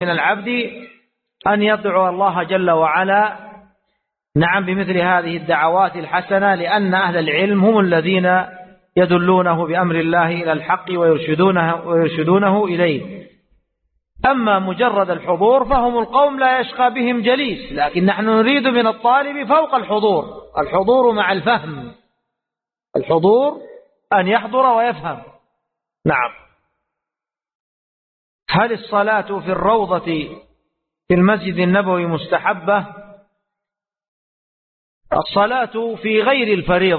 من العبد أن يدعو الله جل وعلا نعم بمثل هذه الدعوات الحسنة، لأن أهل العلم هم الذين يدلونه بأمر الله إلى الحق ويرشدونه إليه. أما مجرد الحضور فهم القوم لا يشقى بهم جليس، لكن نحن نريد من الطالب فوق الحضور مع الفهم، الحضور أن يحضر ويفهم. نعم. هل الصلاة في الروضة في المسجد النبوي مستحبة؟ الصلاة في غير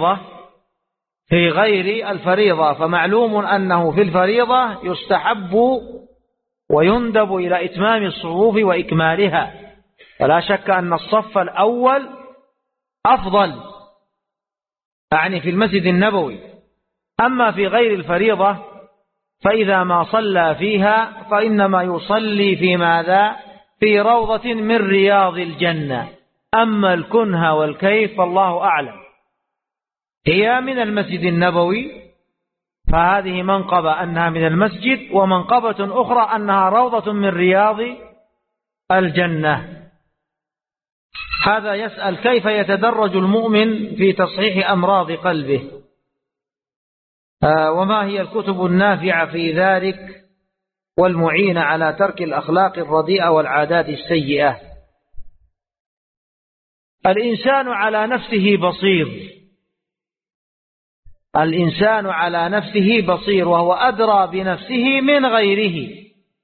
الفريضة فمعلوم أنه في الفريضة يستحب ويندب إلى إتمام الصفوف وإكمالها، فلا شك أن الصف الأول أفضل، يعني في المسجد النبوي. أما في غير الفريضة فإذا ما صلى فيها فإنما يصلي في ماذا؟ في روضة من رياض الجنة. أما الكنه والكيف فالله أعلم. هي من المسجد النبوي فهذه منقبة أنها من المسجد، ومنقبة أخرى أنها روضة من رياض الجنة. هذا يسأل كيف يتدرج المؤمن في تصحيح أمراض قلبه، وما هي الكتب النافعة في ذلك والمعينة على ترك الأخلاق الرديئة والعادات السيئة؟ الإنسان على نفسه بصير وهو أدرى بنفسه من غيره،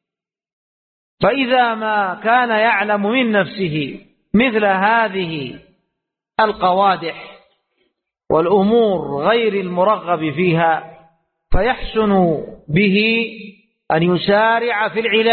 فإذا ما كان يعلم من نفسه مثل هذه القوادح والأمور غير المرغب فيها فيحسن به أن يسارع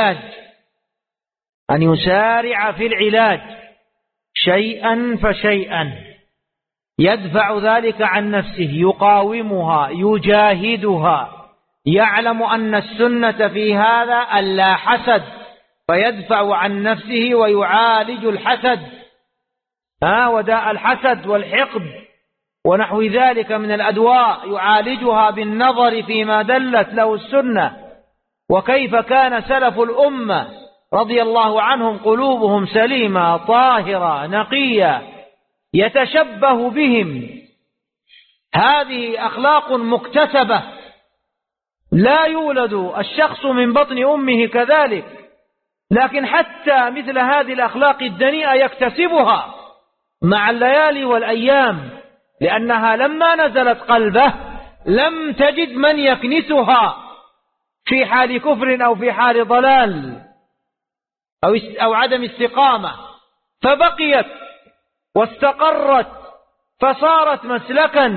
في العلاج شيئا فشيئا، يدفع ذلك عن نفسه، يقاومها، يجاهدها، يعلم أن السنة في هذا ألا حسد، فيدفع عن نفسه ويعالج الحسد، وداء الحسد والحقد ونحو ذلك من الأدواء، يعالجها بالنظر فيما دلت له السنة، وكيف كان سلف الأمة رضي الله عنهم قلوبهم سليمة طاهرة نقية يتشبه بهم. هذه أخلاق مكتسبة، لا يولد الشخص من بطن أمه كذلك، لكن حتى مثل هذه الأخلاق الدنيئة يكتسبها مع الليالي والأيام، لأنها لما نزلت قلبه لم تجد من يكنسها في حال كفر أو في حال ضلال أو عدم استقامة، فبقيت واستقرت فصارت مسلكا،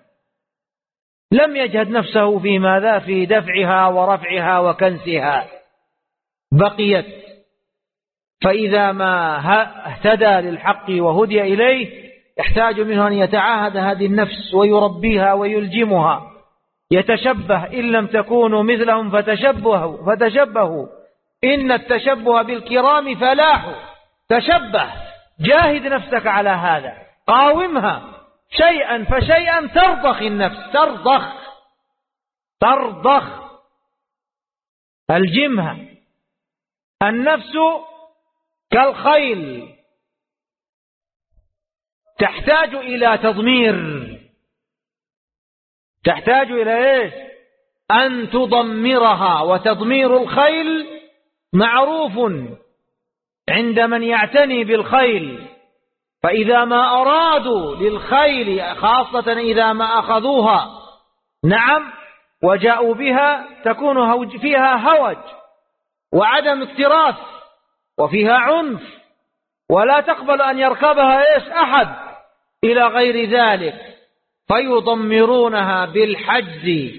لم يجهد نفسه في ماذا؟ في دفعها ورفعها وكنسها، بقيت. فإذا ما اهتدى للحق وهدي إليه يحتاج منه أن يتعاهد هذه النفس ويربيها ويلجمها، يتشبه، إن لم تكونوا مثلهم فتشبهوا إن التشبه بالكرام فلاح. تشبه، جاهد نفسك على هذا، قاومها شيئا فشيئا، ترضخ النفس، ترضخ، الجمها. النفس كالخيل تحتاج إلى تضمير، تحتاج إلى إيش؟ أن تضمرها. وتضمير الخيل معروف عند من يعتني بالخيل، فإذا ما أرادوا للخيل خاصة إذا ما أخذوها نعم وجاءوا بها تكون فيها هوج وعدم اكتراث وفيها عنف، ولا تقبل أن يركبها أحد إلى غير ذلك، فيضمرونها بالحجز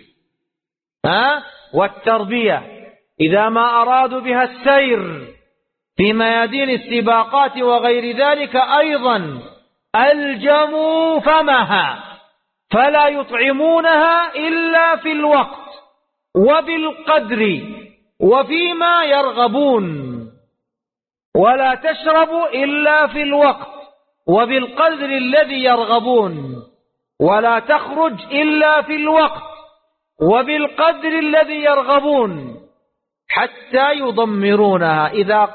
والتربية. إذا ما أرادوا بها السير في ميادين السباقات وغير ذلك أيضا ألجموا فمها، فلا يطعمونها إلا في الوقت وبالقدر وفيما يرغبون، ولا تشرب إلا في الوقت وبالقدر الذي يرغبون، ولا تخرج إلا في الوقت وبالقدر الذي يرغبون، حتى يضمرونها. إذا